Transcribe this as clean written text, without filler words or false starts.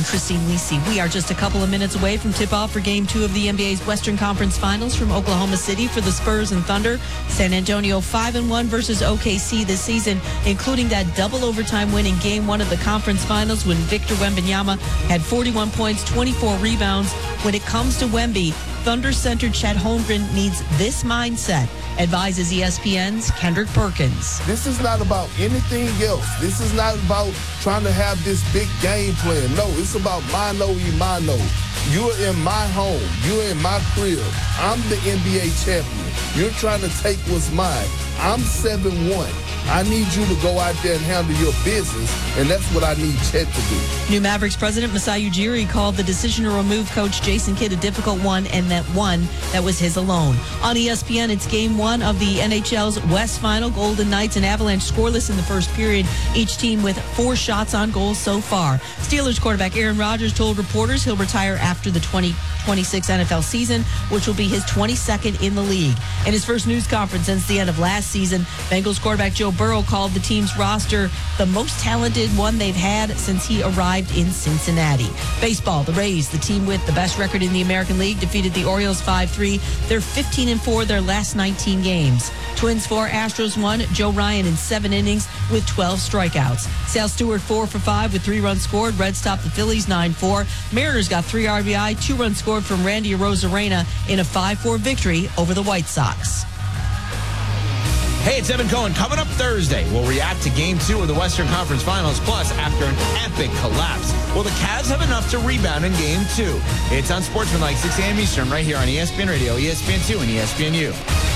Christine Lisi. We are just a couple of minutes away from tip-off for Game 2 of the NBA's Western Conference Finals from Oklahoma City for the Spurs and Thunder. San Antonio 5-1 versus OKC this season, including that double overtime win in Game 1 of the conference finals when Victor Wembanyama had 41 points, 24 rebounds. When it comes to Wemby, Thunder center Chet Holmgren needs this mindset, advises ESPN's Kendrick Perkins. This is not about anything else. This is not about trying to have this big game plan. No, it's about mano y mano. You're in my home. You're in my crib. I'm the NBA champion. You're trying to take what's mine. I'm 7-1. I need you to go out there and handle your business, and that's what I need Chet to do. New Mavericks president Masai Ujiri called the decision to remove coach Jason Kidd a difficult one, and that was his alone. On ESPN, it's Game 1 of the NHL's West Final. Golden Knights and Avalanche scoreless in the first period, each team with 4 shots on goal so far. Steelers quarterback Aaron Rodgers told reporters he'll retire after the 2026 NFL season, which will be his 22nd in the league. In his first news conference since the end of last season, Bengals quarterback Joe Burrow called the team's roster the most talented one they've had since he arrived in Cincinnati. Baseball, the Rays, the team with the best record in the American League, defeated the Orioles 5-3. They're 15-4 their last 19 games. Twins 4, Astros 1. Joe Ryan in 7 innings with 12 strikeouts. Sale Stewart 4 for 5 with 3 runs scored. Reds topped the Phillies 9-4. Mariners got 3 RBI, 2 runs scored from Randy Arozarena in a 5-4 victory over the White Sox. Hey, it's Evan Cohen. Coming up Thursday, we'll react to Game 2 of the Western Conference Finals. Plus, after an epic collapse, will the Cavs have enough to rebound in Game 2? It's on Sportsmanlike, 6 a.m. Eastern, right here on ESPN Radio, ESPN2, and ESPNU.